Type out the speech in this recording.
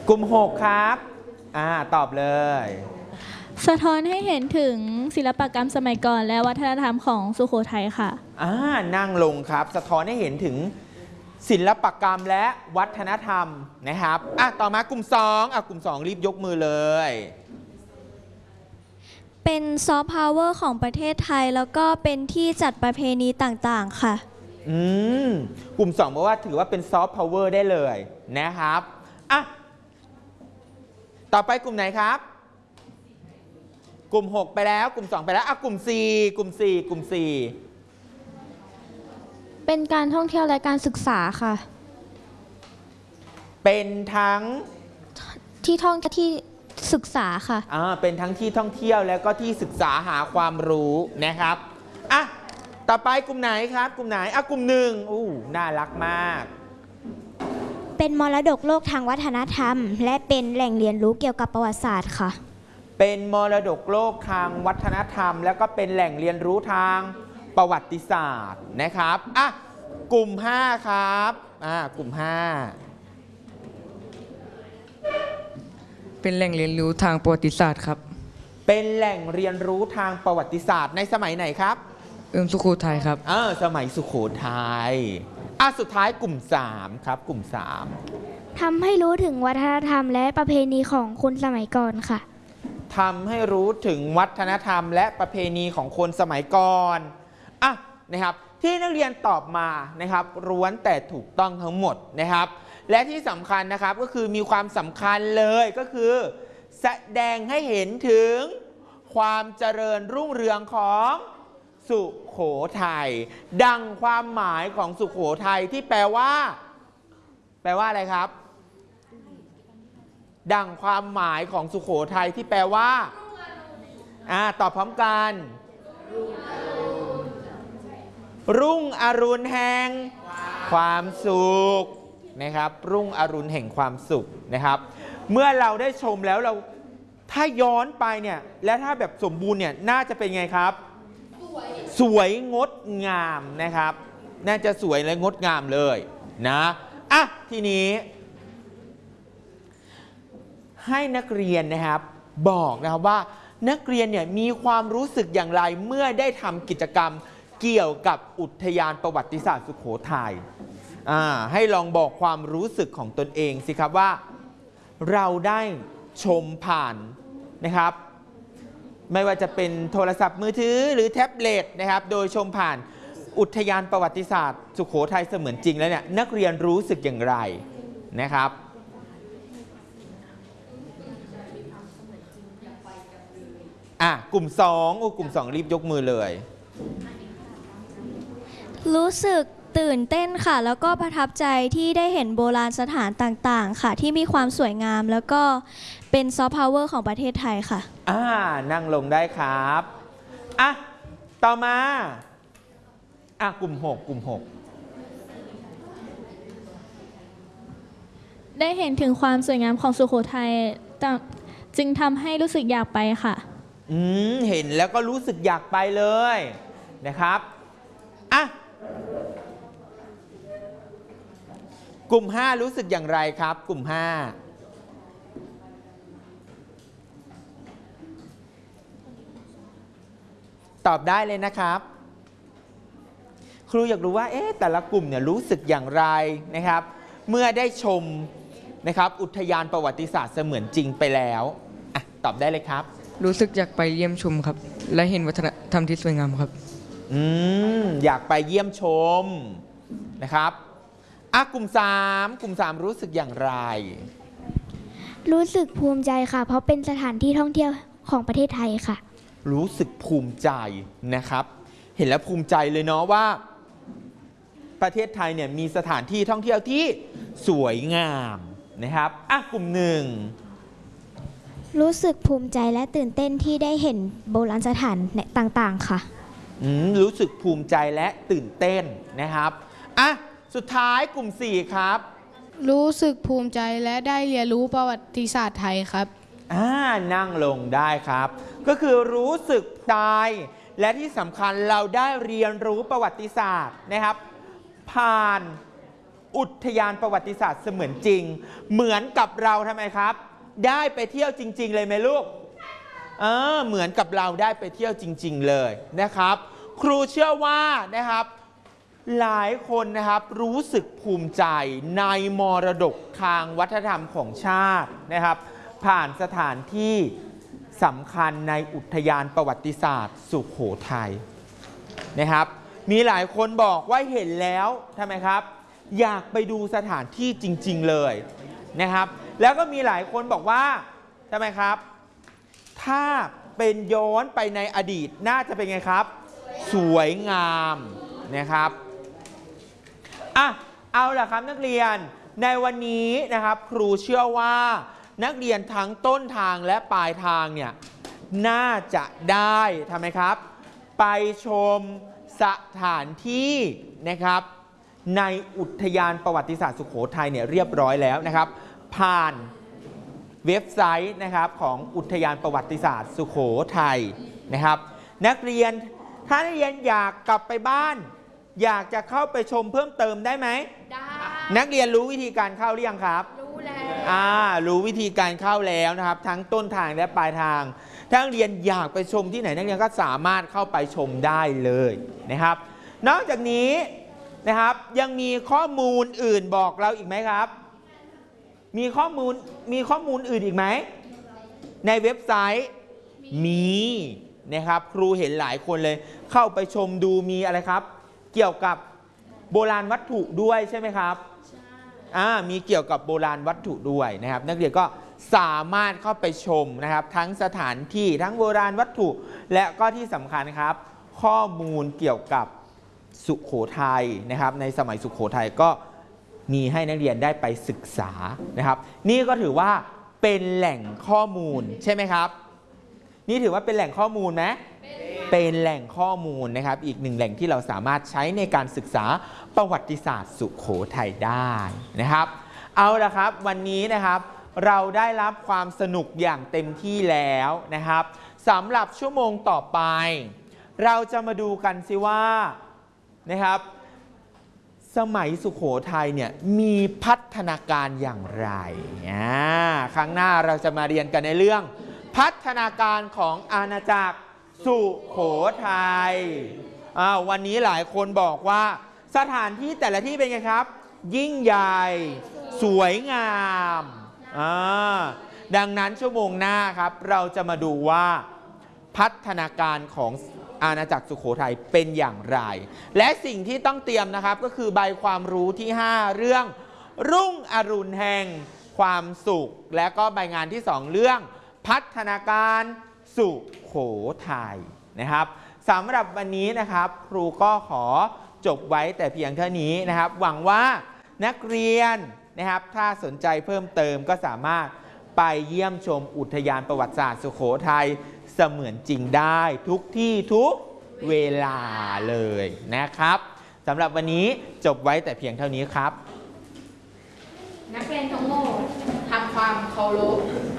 กลุ่ม6ครับตอบเลยสะท้อนให้เห็นถึงศิลปกรรมสมัยก่อนและวัฒนธรรมของสุโขทัยค่ะนั่งลงครับสะท้อนให้เห็นถึงศิลปกรรมและวัฒนธรรมนะครับต่อมากลุ่ม2กลุ่ม2รีบยกมือเลยเป็นซอฟต์พาวเวอร์ของประเทศไทยแล้วก็เป็นที่จัดประเพณีต่างๆค่ะกลุ่ม2บอกว่าถือว่าเป็นซอฟต์พาวเวอร์ได้เลยนะครับต่อไปกลุ่มไหนครับกลุ่ม6ไปแล้วกลุ่ม2ไปแล้วกลุ่ม4กลุ่ม4 เป็นการท่องเที่ยวและการศึกษาค่ะเป็นทั้งที่ศึกษาค่ะเป็นทั้งที่ท่องเที่ยวแล้วก็ที่ศึกษาหาความรู้นะครับต่อไปกลุ่มไหนครับกลุ่มไหนกลุ่ม1น่ารักมากเป็นมรดกโลกทางวัฒนธรรมและเป็นแหล่งเรียนรู้เกี่ยวกับประวัติศาสตร์ค่ะเป็นมรดกโลกทางวัฒนธรรมแล้วก็เป็นแหล่งเรียนรู้ทางประวัติศาสตร์นะครับกลุ่ม5ครับกลุ่ม5 เป็นแหล่งเรียนรู้ทางประวัติศาสตร์ครับเป็นแหล่งเรียนรู้ทางประวัติศาสตร์ในสมัยไหนครับสุโขทัยครับสมัยสุโขทัยสุดท้ายกลุ่ม3ครับกลุ่ม3 ทำให้รู้ถึงวัฒนธรรมและประเพณีของคนสมัยก่อนค่ะทำให้รู้ถึงวัฒนธรรมและประเพณีของคนสมัยก่อนนะครับที่นักเรียนตอบมานะครับล้วนแต่ถูกต้องทั้งหมดนะครับและที่สำคัญนะครับก็คือมีความสำคัญเลยก็คือแสดงให้เห็นถึงความเจริญรุ่งเรืองของสุโขทัยดังความหมายของสุโขทัยที่แปลว่าอะไรครับดังความหมายของสุโขทัยที่แปลว่าตอบพร้อมกันรุ่งอรุณแห่งความสุขนะครับรุ่งอรุณแห่งความสุขนะครับเมื่อเราได้ชมแล้วเราถ้าย้อนไปเนี่ยและถ้าแบบสมบูรณ์เนี่ยน่าจะเป็นไงครับสวยงดงามนะครับน่าจะสวยและงดงามเลยนะทีนี้ให้นักเรียนนะครับบอกนะครับว่านักเรียนเนี่ยมีความรู้สึกอย่างไรเมื่อได้ทำกิจกรรมเกี่ยวกับอุทยานประวัติศาสตร์สุโขทัยให้ลองบอกความรู้สึกของตนเองสิครับว่าเราได้ชมผ่านนะครับไม่ว่าจะเป็นโทรศัพท์มือถือหรือแท็บเล็ตนะครับโดยชมผ่านอุทยานประวัติศาสตร์สุโขทัยเสมือนจริงแล้วเนี่ยนักเรียนรู้สึกอย่างไรนะครับกลุ่ม2กลุ่ม2รีบยกมือเลยรู้สึกตื่นเต้นค่ะแล้วก็ประทับใจที่ได้เห็นโบราณสถานต่างๆค่ะที่มีความสวยงามแล้วก็เป็นซอฟต์พาวเวอร์ของประเทศไทยค่ะนั่งลงได้ครับต่อมากลุ่ม6 ได้เห็นถึงความสวยงามของสุโขทัยจึงทำให้รู้สึกอยากไปค่ะเห็นแล้วก็รู้สึกอยากไปเลยนะครับกลุ่ม5รู้สึกอย่างไรครับกลุ่ม5ตอบได้เลยนะครับครูอยากรู้ว่าแต่ละกลุ่มเนี่ยรู้สึกอย่างไรนะครับเมื่อได้ชมนะครับอุทยานประวัติศาสตร์เสมือนจริงไปแล้วตอบได้เลยครับรู้สึกอยากไปเยี่ยมชมครับและเห็นวัฒนธรรมที่สวยงามครับอยากไปเยี่ยมชมนะครับกลุ่ม3รู้สึกอย่างไรรู้สึกภูมิใจค่ะเพราะเป็นสถานที่ท่องเที่ยวของประเทศไทยค่ะรู้สึกภูมิใจนะครับเห็นแล้วภูมิใจเลยเนาะว่าประเทศไทยเนี่ยมีสถานที่ท่องเที่ยวที่สวยงามนะครับกลุ่ม1 รู้สึกภูมิใจและตื่นเต้นที่ได้เห็นโบราณสถานต่างๆค่ะรู้สึกภูมิใจและตื่นเต้นนะครับสุดท้ายกลุ่ม4ครับรู้สึกภูมิใจและได้เรียนรู้ประวัติศาสตร์ไทยครับนั่งลงได้ครับก็คือรู้สึกใจและที่สำคัญเราได้เรียนรู้ประวัติศาสตร์นะครับผ่านอุทยานประวัติศาสตร์เสมือนจริงเหมือนกับเราทำไมครับได้ไปเที่ยวจริงๆเลยไหมลูกเหมือนกับเราได้ไปเที่ยวจริงๆเลยนะครับครูเชื่อว่านะครับหลายคนนะครับรู้สึกภูมิใจในมรดกทางวัฒนธรรมของชาตินะครับผ่านสถานที่สำคัญในอุทยานประวัติศาสตร์สุโขทัยนะครับมีหลายคนบอกว่าเห็นแล้วทำไมครับอยากไปดูสถานที่จริงๆเลยนะครับแล้วก็มีหลายคนบอกว่าทำไมครับถ้าเป็นย้อนไปในอดีตน่าจะเป็นไงครับสวยงามนะครับเอาล่ะครับนักเรียนในวันนี้นะครับครูเชื่อว่านักเรียนทั้งต้นทางและปลายทางเนี่ยน่าจะได้ทำไมครับไปชมสถานที่นะครับในอุทยานประวัติศาสตร์สุโขทัยเนี่ยเรียบร้อยแล้วนะครับผ่านเว็บไซต์นะครับของอุทยานประวัติศาสตร์สุโขทัยนะครับนักเรียนถ้านักเรียนอยากกลับไปบ้านอยากจะเข้าไปชมเพิ่มเติมได้ไหมได้นักเรียนรู้วิธีการเข้าหรือยังครับรู้แล้วรู้วิธีการเข้าแล้วนะครับทั้งต้นทางและปลายทางถ้านักเรียนอยากไปชมที่ไหนนักเรียนก็สามารถเข้าไปชมได้เลยนะครับนอกจากนี้นะครับยังมีข้อมูลอื่นบอกเราอีกไหมครับมีข้อมูลอื่นอีกไหมในเว็บไซต์มีนะครับครูเห็นหลายคนเลยเข้าไปชมดูมีอะไรครับเกี่ยวกับโบราณวัตถุด้วยใช่ไหมครับมีเกี่ยวกับโบราณวัตถุด้วยนะครับนักเรียนก็สามารถเข้าไปชมนะครับทั้งสถานที่ทั้งโบราณวัตถุและก็ที่สำคัญครับข้อมูลเกี่ยวกับสุโขทัยนะครับในสมัยสุโขทัยก็มีให้นักเรียนได้ไปศึกษานะครับนี่ก็ถือว่าเป็นแหล่งข้อมูลใช่ไหมครับนี่ถือว่าเป็นแหล่งข้อมูลไหมเป็นแหล่งข้อมูลนะครับอีกหนึ่งแหล่งที่เราสามารถใช้ในการศึกษาประวัติศาสตร์สุโขทัยได้นะครับเอาละครับวันนี้นะครับเราได้รับความสนุกอย่างเต็มที่แล้วนะครับสำหรับชั่วโมงต่อไปเราจะมาดูกันสิว่านะครับสมัยสุโขทัยเนี่ยมีพัฒนาการอย่างไรครั้งหน้าเราจะมาเรียนกันในเรื่องพัฒนาการของอาณาจักรสุโขทัยวันนี้หลายคนบอกว่าสถานที่แต่ละที่เป็นไงครับยิ่งใหญ่สวยงามดังนั้นชั่วโมงหน้าครับเราจะมาดูว่าพัฒนาการของอาณาจักรสุโขทัยเป็นอย่างไรและสิ่งที่ต้องเตรียมนะครับก็คือใบความรู้ที่5เรื่องรุ่งอรุณแห่งความสุขและก็ใบงานที่2เรื่องพัฒนาการสุโขทัยนะครับสำหรับวันนี้นะครับครูก็ขอจบไว้แต่เพียงเท่านี้นะครับหวังว่านักเรียนนะครับถ้าสนใจเพิ่มเติมก็สามารถไปเยี่ยมชมอุทยานประวัติศาสตร์สุโขทัยเสมือนจริงได้ทุกที่ทุกเวลาเลยนะครับสำหรับวันนี้จบไว้แต่เพียงเท่านี้ครับนักเรียนทั้งหมดทำความเคารพ